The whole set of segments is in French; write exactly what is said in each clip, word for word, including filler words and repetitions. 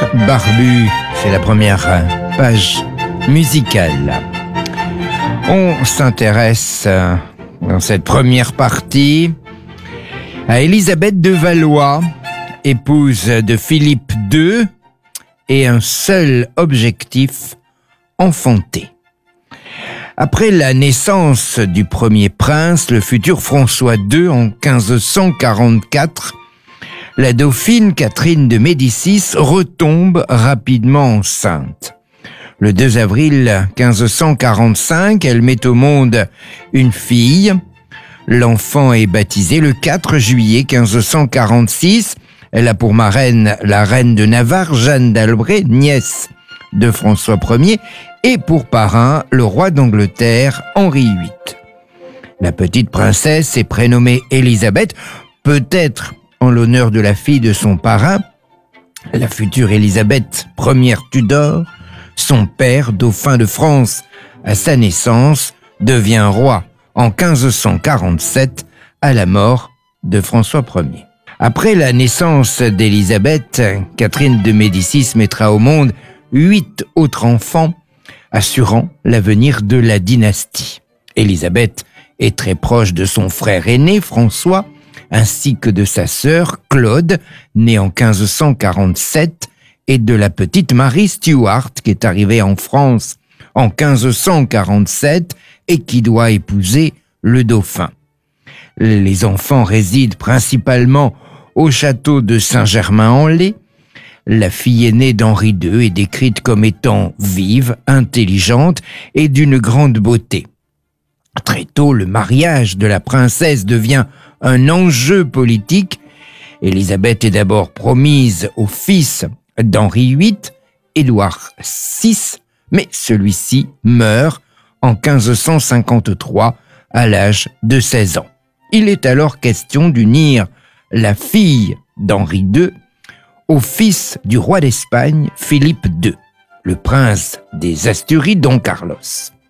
Barbu, c'est la première page musicale. On s'intéresse dans cette première partie à Élisabeth de Valois, épouse de Philippe deux, et un seul objectif, enfanter. Après la naissance du premier prince, le futur François deux, en quinze cent quarante-quatre, la dauphine Catherine de Médicis retombe rapidement enceinte. Le deux avril quinze cent quarante-cinq, elle met au monde une fille. L'enfant est baptisé le quatre juillet quinze cent quarante-six. Elle a pour marraine la reine de Navarre, Jeanne d'Albret, nièce de François premier, et pour parrain le roi d'Angleterre, Henri huit. La petite princesse est prénommée Élisabeth, peut-être en l'honneur de la fille de son parrain, la future Élisabeth première Tudor. Son père, dauphin de France à sa naissance, devient roi en quinze cent quarante-sept à la mort de François premier. Après la naissance d'Élisabeth, Catherine de Médicis mettra au monde huit autres enfants, assurant l'avenir de la dynastie. Élisabeth est très proche de son frère aîné, François, ainsi que de sa sœur, Claude, née en quinze cent quarante-sept, et de la petite Marie Stuart, qui est arrivée en France en quinze cent quarante-sept et qui doit épouser le dauphin. Les enfants résident principalement au château de Saint-Germain-en-Laye. La fille aînée d'Henri deux est décrite comme étant vive, intelligente et d'une grande beauté. Très tôt, le mariage de la princesse devient un enjeu politique. Élisabeth est d'abord promise au fils d'Henri huit, Édouard six, mais celui-ci meurt en quinze cent cinquante-trois à l'âge de seize ans. Il est alors question d'unir la fille d'Henri deux au fils du roi d'Espagne, Philippe deux, le prince des Asturies, Don Carlos.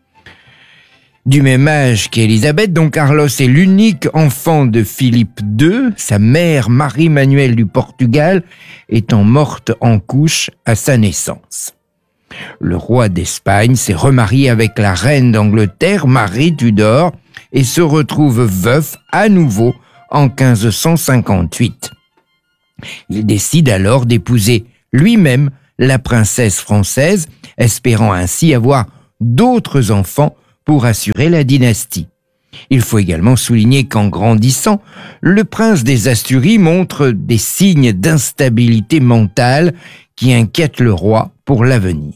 Du même âge qu'Élisabeth, Don Carlos est l'unique enfant de Philippe deux, sa mère Marie-Manuelle du Portugal étant morte en couche à sa naissance. Le roi d'Espagne s'est remarié avec la reine d'Angleterre, Marie Tudor, et se retrouve veuf à nouveau en quinze cent cinquante-huit. Il décide alors d'épouser lui-même la princesse française, espérant ainsi avoir d'autres enfants pour assurer la dynastie. Il faut également souligner qu'en grandissant, le prince des Asturies montre des signes d'instabilité mentale qui inquiètent le roi pour l'avenir.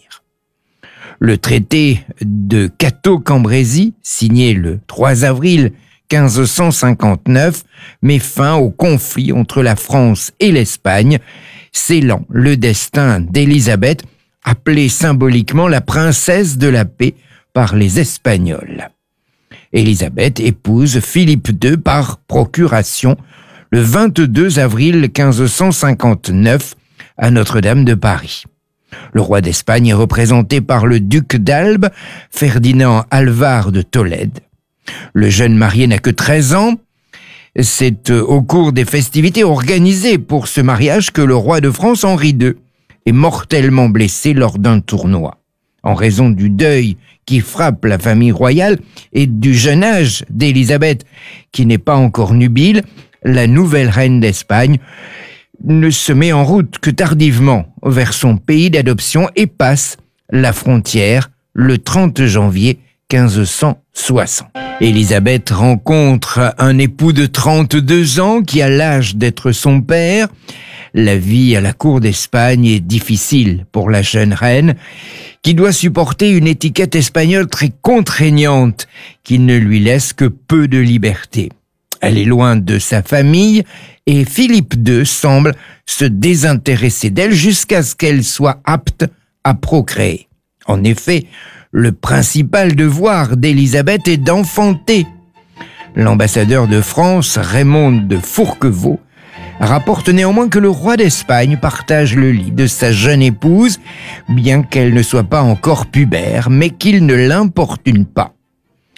Le traité de Cateau-Cambrésis, signé le trois avril quinze cent cinquante-neuf, met fin au conflit entre la France et l'Espagne, scellant le destin d'Élisabeth, appelée symboliquement la princesse de la paix par les Espagnols. Élisabeth épouse Philippe deux par procuration le vingt-deux avril quinze cent cinquante-neuf à Notre-Dame de Paris. Le roi d'Espagne est représenté par le duc d'Albe, Ferdinand Alvar de Tolède. Le jeune marié n'a que treize ans. C'est au cours des festivités organisées pour ce mariage que le roi de France, Henri deux, est mortellement blessé lors d'un tournoi. En raison du deuil qui frappe la famille royale et du jeune âge d'Élisabeth, qui n'est pas encore nubile, la nouvelle reine d'Espagne ne se met en route que tardivement vers son pays d'adoption et passe la frontière le trente janvier quinze cent soixante. Élisabeth rencontre un époux de trente-deux ans qui a l'âge d'être son père. La vie à la cour d'Espagne est difficile pour la jeune reine, qui doit supporter une étiquette espagnole très contraignante qui ne lui laisse que peu de liberté. Elle est loin de sa famille et Philippe deux semble se désintéresser d'elle jusqu'à ce qu'elle soit apte à procréer. En effet, le principal devoir d'Élisabeth est d'enfanter. L'ambassadeur de France, Raymond de Fourquevaux, rapporte néanmoins que le roi d'Espagne partage le lit de sa jeune épouse, bien qu'elle ne soit pas encore pubère, mais qu'il ne l'importune pas.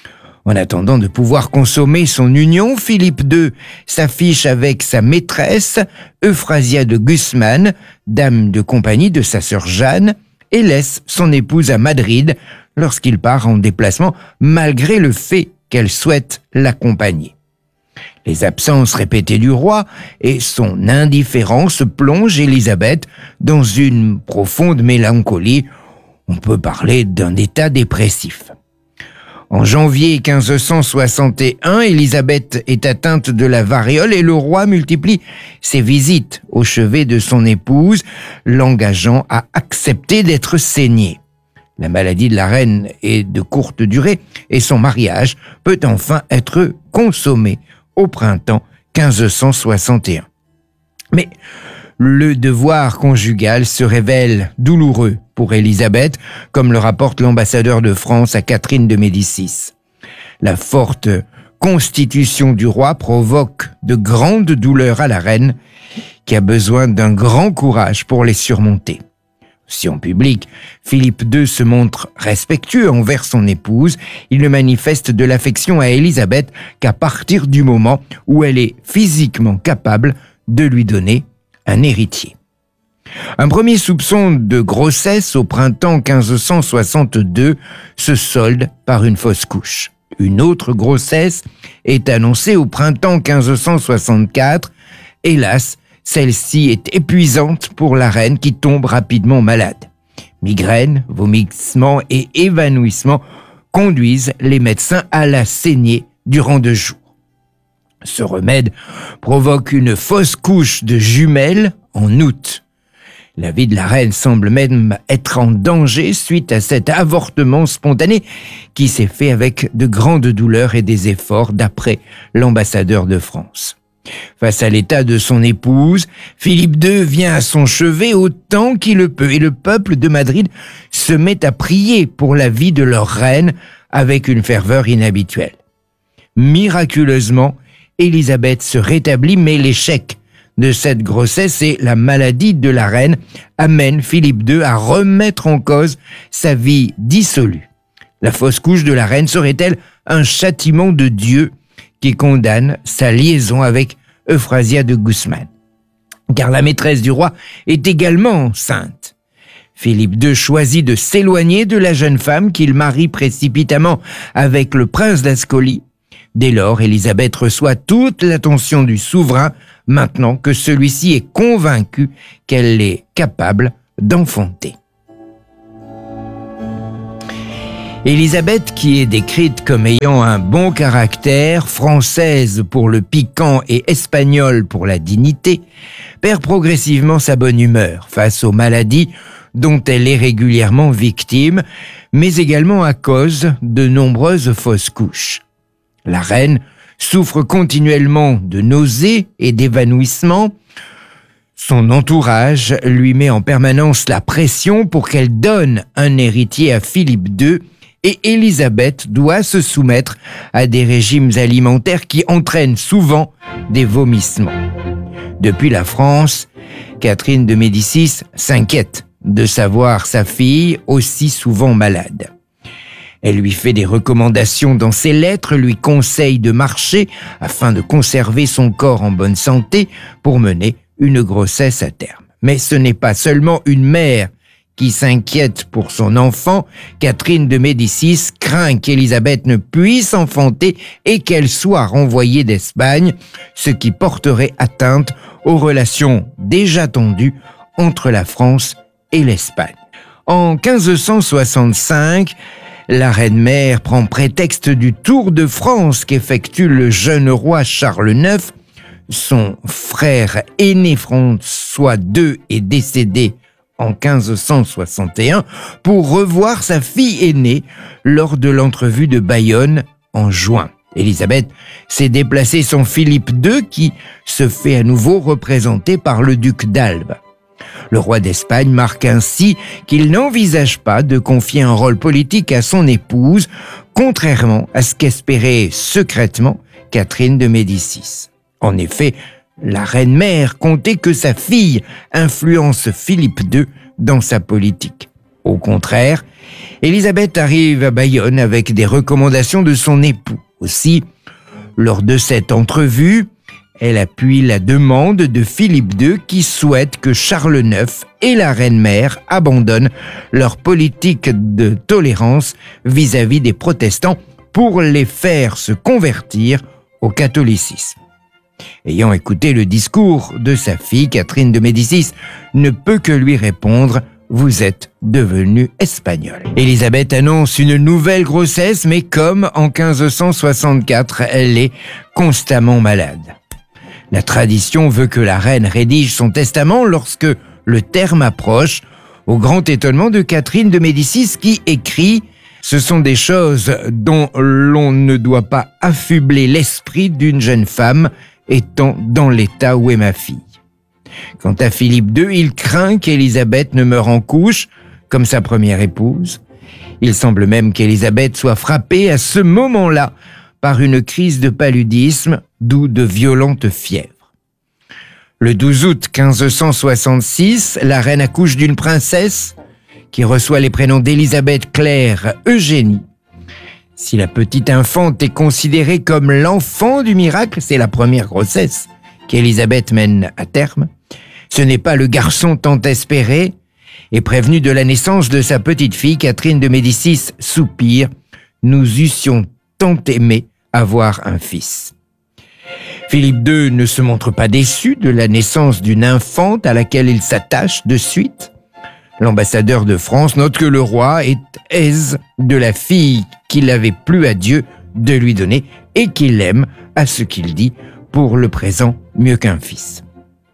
En attendant de pouvoir consommer son union, Philippe deux s'affiche avec sa maîtresse, Euphrasia de Guzman, dame de compagnie de sa sœur Jeanne, et laisse son épouse à Madrid lorsqu'il part en déplacement, malgré le fait qu'elle souhaite l'accompagner. Les absences répétées du roi et son indifférence plongent Élisabeth dans une profonde mélancolie. On peut parler d'un état dépressif. En janvier quinze cent soixante et un, Élisabeth est atteinte de la variole et le roi multiplie ses visites au chevet de son épouse, l'engageant à accepter d'être saigné. La maladie de la reine est de courte durée et son mariage peut enfin être consommé au printemps quinze cent soixante et un. Mais le devoir conjugal se révèle douloureux pour Élisabeth, comme le rapporte l'ambassadeur de France à Catherine de Médicis. La forte constitution du roi provoque de grandes douleurs à la reine, qui a besoin d'un grand courage pour les surmonter. Si en public, Philippe deux se montre respectueux envers son épouse, il ne manifeste de l'affection à Élisabeth qu'à partir du moment où elle est physiquement capable de lui donner un héritier. Un premier soupçon de grossesse au printemps quinze cent soixante-deux se solde par une fausse couche. Une autre grossesse est annoncée au printemps quinze cent soixante-quatre. Hélas, celle-ci est épuisante pour la reine qui tombe rapidement malade. Migraines, vomissements et évanouissements conduisent les médecins à la saigner durant deux jours. Ce remède provoque une fausse couche de jumelles en août. La vie de la reine semble même être en danger suite à cet avortement spontané qui s'est fait avec de grandes douleurs et des efforts d'après l'ambassadeur de France. Face à l'état de son épouse, Philippe deux vient à son chevet autant qu'il le peut et le peuple de Madrid se met à prier pour la vie de leur reine avec une ferveur inhabituelle. Miraculeusement, Élisabeth se rétablit, mais l'échec de cette grossesse et la maladie de la reine amènent Philippe deux à remettre en cause sa vie dissolue. La fausse couche de la reine serait-elle un châtiment de Dieu qui condamne sa liaison avec Euphrasia de Guzman? Car la maîtresse du roi est également enceinte. Philippe deux choisit de s'éloigner de la jeune femme qu'il marie précipitamment avec le prince d'Ascoli. Dès lors, Élisabeth reçoit toute l'attention du souverain, maintenant que celui-ci est convaincu qu'elle est capable d'enfanter. Élisabeth, qui est décrite comme ayant un bon caractère, française pour le piquant et espagnole pour la dignité, perd progressivement sa bonne humeur face aux maladies dont elle est régulièrement victime, mais également à cause de nombreuses fausses couches. La reine souffre continuellement de nausées et d'évanouissements. Son entourage lui met en permanence la pression pour qu'elle donne un héritier à Philippe deux et Élisabeth doit se soumettre à des régimes alimentaires qui entraînent souvent des vomissements. Depuis la France, Catherine de Médicis s'inquiète de savoir sa fille aussi souvent malade. Elle lui fait des recommandations dans ses lettres, lui conseille de marcher afin de conserver son corps en bonne santé pour mener une grossesse à terme. Mais ce n'est pas seulement une mère qui s'inquiète pour son enfant. Catherine de Médicis craint qu'Élisabeth ne puisse enfanter et qu'elle soit renvoyée d'Espagne, ce qui porterait atteinte aux relations déjà tendues entre la France et l'Espagne. En quinze cent soixante-cinq, la reine-mère prend prétexte du tour de France qu'effectue le jeune roi Charles neuf. Son frère aîné François deux est décédé en quinze cent soixante et un pour revoir sa fille aînée lors de l'entrevue de Bayonne en juin. Élisabeth s'est déplacée sans Philippe deux qui se fait à nouveau représenter par le duc d'Albe. Le roi d'Espagne marque ainsi qu'il n'envisage pas de confier un rôle politique à son épouse, contrairement à ce qu'espérait secrètement Catherine de Médicis. En effet, la reine-mère comptait que sa fille influence Philippe deux dans sa politique. Au contraire, Élisabeth arrive à Bayonne avec des recommandations de son époux. Aussi, lors de cette entrevue, elle appuie la demande de Philippe deux qui souhaite que Charles neuf et la reine-mère abandonnent leur politique de tolérance vis-à-vis des protestants pour les faire se convertir au catholicisme. Ayant écouté le discours de sa fille, Catherine de Médicis ne peut que lui répondre « Vous êtes devenue espagnole ». Élisabeth annonce une nouvelle grossesse, mais comme en quinze cent soixante-quatre, elle est constamment malade. La tradition veut que la reine rédige son testament lorsque le terme approche, au grand étonnement de Catherine de Médicis qui écrit « Ce sont des choses dont l'on ne doit pas affubler l'esprit d'une jeune femme étant dans l'état où est ma fille. » Quant à Philippe deux, il craint qu'Élisabeth ne meure en couche, comme sa première épouse. Il semble même qu'Élisabeth soit frappée à ce moment-là par une crise de paludisme, d'où de violentes fièvres. Le douze août quinze cent soixante-six, la reine accouche d'une princesse qui reçoit les prénoms d'Élisabeth Claire Eugénie. Si la petite infante est considérée comme l'enfant du miracle, c'est la première grossesse qu'Élisabeth mène à terme. Ce n'est pas le garçon tant espéré, et prévenue de la naissance de sa petite fille, Catherine de Médicis soupire « Nous eussions tant aimé avoir un fils ». Philippe deux ne se montre pas déçu de la naissance d'une infante à laquelle il s'attache de suite. L'ambassadeur de France note que le roi est aise de la fille qu'il avait plu à Dieu de lui donner et qu'il aime, à ce qu'il dit, pour le présent mieux qu'un fils.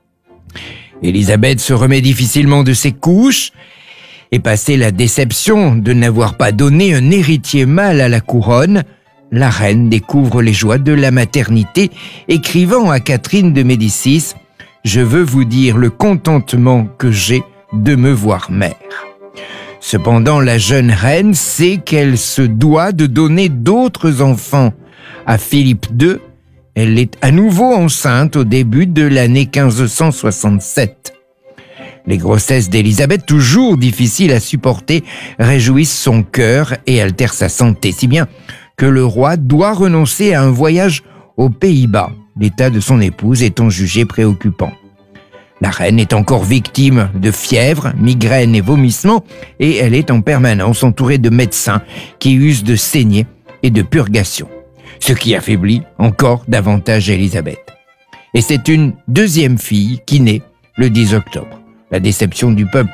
Élisabeth se remet difficilement de ses couches et passé la déception de n'avoir pas donné un héritier mâle à la couronne, la reine découvre les joies de la maternité, écrivant à Catherine de Médicis « Je veux vous dire le contentement que j'ai de me voir mère ». Cependant, la jeune reine sait qu'elle se doit de donner d'autres enfants à Philippe deux. Elle est à nouveau enceinte au début de l'année quinze cent soixante-sept. Les grossesses d'Élisabeth, toujours difficiles à supporter, réjouissent son cœur et altèrent sa santé, si bien que le roi doit renoncer à un voyage aux Pays-Bas, l'état de son épouse étant jugé préoccupant. La reine est encore victime de fièvre, migraines et vomissements, et elle est en permanence entourée de médecins qui usent de saignées et de purgations, ce qui affaiblit encore davantage Élisabeth. Et c'est une deuxième fille qui naît le dix octobre. La déception du peuple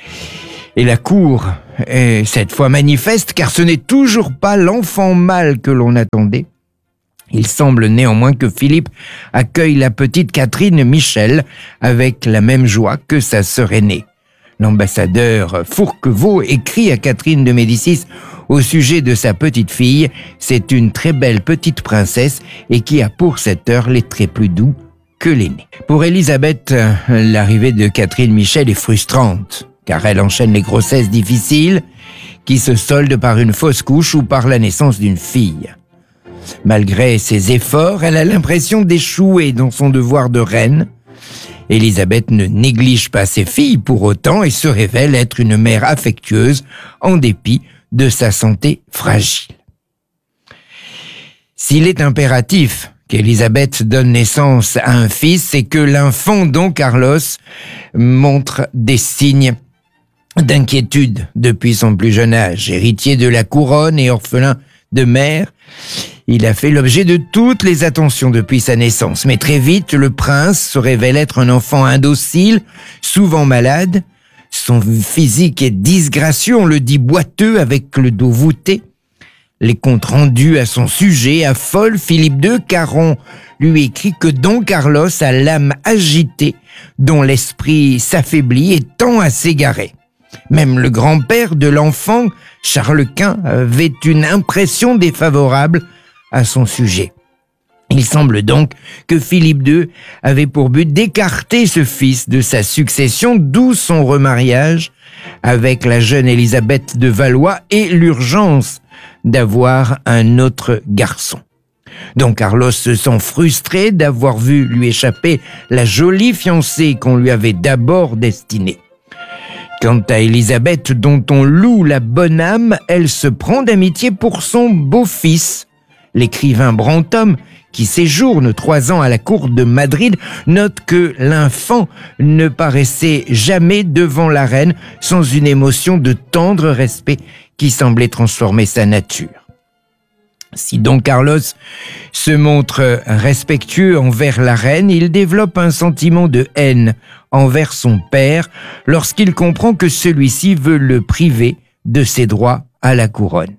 et la cour est cette fois manifeste, car ce n'est toujours pas l'enfant mâle que l'on attendait. Il semble néanmoins que Philippe accueille la petite Catherine Michel avec la même joie que sa sœur aînée. L'ambassadeur Fourquevaux écrit à Catherine de Médicis au sujet de sa petite fille « C'est une très belle petite princesse et qui a pour cette heure les traits plus doux que l'aînée ». Pour Élisabeth, l'arrivée de Catherine Michel est frustrante, car elle enchaîne les grossesses difficiles qui se soldent par une fausse couche ou par la naissance d'une fille. Malgré ses efforts, elle a l'impression d'échouer dans son devoir de reine. Élisabeth ne néglige pas ses filles pour autant et se révèle être une mère affectueuse en dépit de sa santé fragile. S'il est impératif qu'Élisabeth donne naissance à un fils, c'est que l'infant Don Carlos montre des signes d'inquiétude depuis son plus jeune âge. Héritier de la couronne et orphelin de mère, il a fait l'objet de toutes les attentions depuis sa naissance. Mais très vite, le prince se révèle être un enfant indocile, souvent malade. Son physique est disgracieux, on le dit boiteux avec le dos voûté. Les comptes rendus à son sujet affolent Philippe deux, car on lui écrit que Don Carlos a l'âme agitée, dont l'esprit s'affaiblit et tend à s'égarer. Même le grand-père de l'enfant, Charles Quint, avait une impression défavorable à son sujet. Il semble donc que Philippe deux avait pour but d'écarter ce fils de sa succession, d'où son remariage avec la jeune Élisabeth de Valois et l'urgence d'avoir un autre garçon. Don Carlos se sent frustré d'avoir vu lui échapper la jolie fiancée qu'on lui avait d'abord destinée. Quant à Élisabeth, dont on loue la bonne âme, elle se prend d'amitié pour son beau-fils. L'écrivain Brantôme, qui séjourne trois ans à la cour de Madrid, note que l'infant ne paraissait jamais devant la reine sans une émotion de tendre respect qui semblait transformer sa nature. Si Don Carlos se montre respectueux envers la reine, il développe un sentiment de haine envers son père lorsqu'il comprend que celui-ci veut le priver de ses droits à la couronne.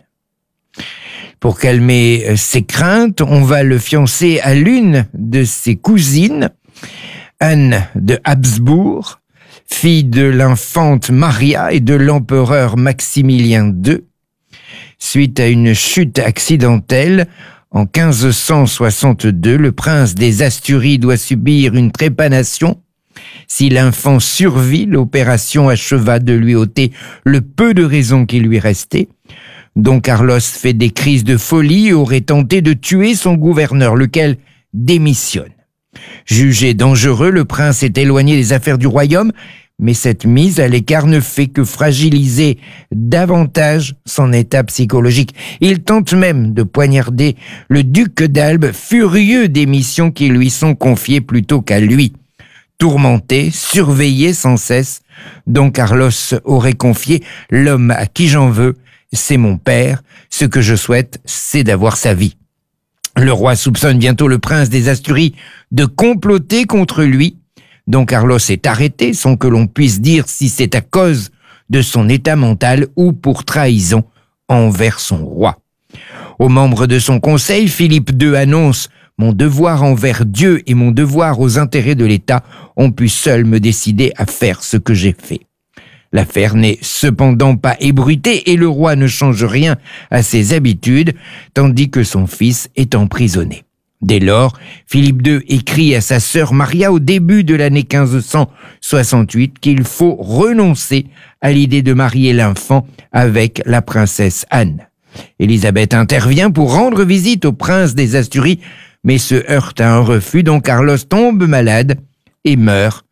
Pour calmer ses craintes, on va le fiancer à l'une de ses cousines, Anne de Habsbourg, fille de l'infante Maria et de l'empereur Maximilien deux. Suite à une chute accidentelle, en quinze cent soixante-deux, le prince des Asturies doit subir une trépanation. Si l'infant survit, l'opération acheva de lui ôter le peu de raison qui lui restait. Don Carlos fait des crises de folie et aurait tenté de tuer son gouverneur, lequel démissionne. Jugé dangereux, le prince est éloigné des affaires du royaume, mais cette mise à l'écart ne fait que fragiliser davantage son état psychologique. Il tente même de poignarder le duc d'Albe, furieux des missions qui lui sont confiées plutôt qu'à lui. Tourmenté, surveillé sans cesse, Don Carlos aurait confié « L'homme à qui j'en veux, c'est mon père. Ce que je souhaite, c'est d'avoir sa vie. » Le roi soupçonne bientôt le prince des Asturies de comploter contre lui. Don Carlos est arrêté sans que l'on puisse dire si c'est à cause de son état mental ou pour trahison envers son roi. Aux membres de son conseil, Philippe deux annonce « Mon devoir envers Dieu et mon devoir aux intérêts de l'État ont pu seuls me décider à faire ce que j'ai fait. » L'affaire n'est cependant pas ébruitée et le roi ne change rien à ses habitudes, tandis que son fils est emprisonné. Dès lors, Philippe deux écrit à sa sœur Maria au début de l'année quinze cent soixante-huit qu'il faut renoncer à l'idée de marier l'enfant avec la princesse Anne. Élisabeth intervient pour rendre visite au prince des Asturies, mais se heurte à un refus, dont Carlos tombe malade et meurt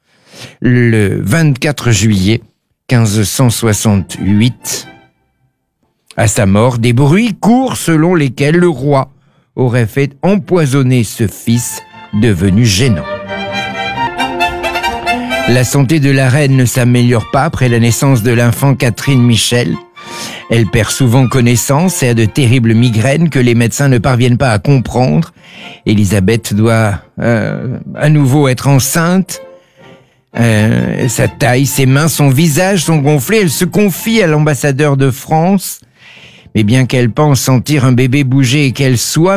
le vingt-quatre juillet quinze cent soixante-huit. À sa mort, des bruits courent selon lesquels le roi aurait fait empoisonner ce fils devenu gênant. La santé de la reine ne s'améliore pas après la naissance de l'infant Catherine Michel. Elle perd souvent connaissance et a de terribles migraines que les médecins ne parviennent pas à comprendre. Élisabeth doit euh, à nouveau être enceinte. Euh, sa taille, ses mains, son visage sont gonflés. Elle se confie à l'ambassadeur de France. Mais bien qu'elle pense sentir un bébé bouger et qu'elle soit